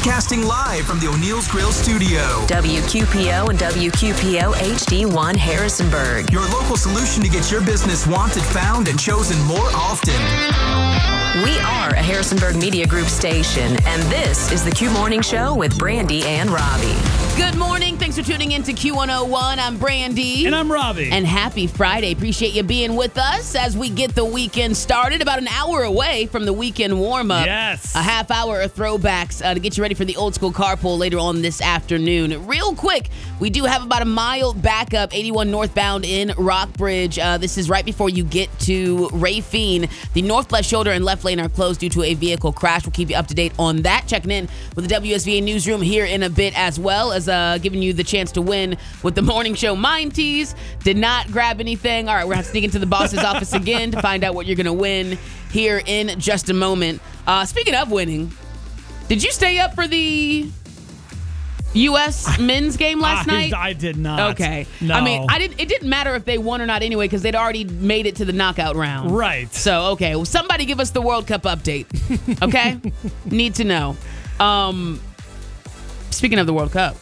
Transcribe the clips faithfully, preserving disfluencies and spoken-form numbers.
Broadcasting live from the O'Neill's Grill studio. W Q P O and W Q P O H D one Harrisonburg. Your local solution to get your business wanted, found, and chosen more often. We are a Harrisonburg Media Group station, and this is the Q Morning Show with Brandy and Robbie. Good morning. Thanks for tuning in to Q one oh one. I'm Brandy. And I'm Robbie. And happy Friday. Appreciate you being with us as we get the weekend started. About an hour away from the weekend warm-up. Yes. A half hour of throwbacks uh, to get you ready for the old school carpool later on this afternoon. Real quick, we do have about a mile backup, eighty-one northbound in Rockbridge. Uh, this is right before you get to Rafine. The north left shoulder and left lane are closed due to a vehicle crash. We'll keep you up to date on that. Checking in with the W S V A newsroom here in a bit, as well as uh, giving you the chance to win with the morning show Mind Teas. Did not grab anything. All right, we're going to sneak into the boss's office again to find out what you're going to win here in just a moment. Uh, speaking of winning, did you stay up for the U S men's game last I, night? I did not. Okay. No. I mean, I didn't. It didn't matter if they won or not anyway, because they'd already made it to the knockout round. Right. So, okay. Well, somebody give us the World Cup update. Okay? Need to know. Um, speaking of the World Cup,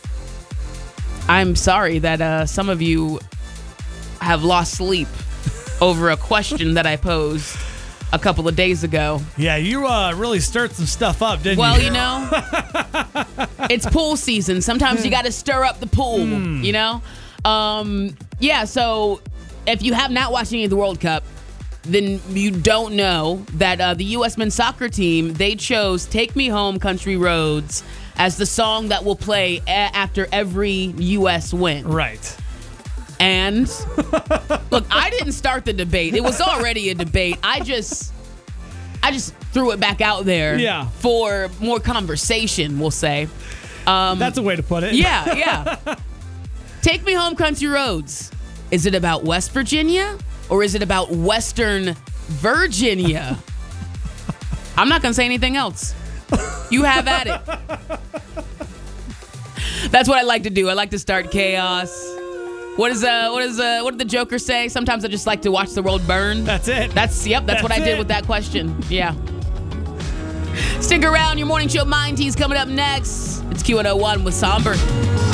I'm sorry that uh, some of you have lost sleep over a question that I posed a couple of days ago. Yeah, you uh, really stirred some stuff up, didn't Well, you? you know, it's pool season. Sometimes you got to stir up the pool, Mm. you know? Um, yeah, so if you have not watched any of the World Cup, then you don't know that uh, the U S men's soccer team, they chose Take Me Home Country Roads as the song that will play a- after every U S win. Right. And look, I didn't start the debate. It was already a debate. I just I just threw it back out there Yeah. for more conversation, we'll say. Um, That's a way to put it. yeah, yeah. Take Me Home Country Roads. Is it about West Virginia or is it about Western Virginia? I'm not going to say anything else. You have at it. That's what I like to do. I like to start chaos. What is uh what is uh what did the Joker say? Sometimes I just like to watch the world burn. That's it. That's yep, that's, That's what I did it. with that question. Yeah. Stick around, your morning show Mind Teas coming up next. It's Q one oh one with Somber.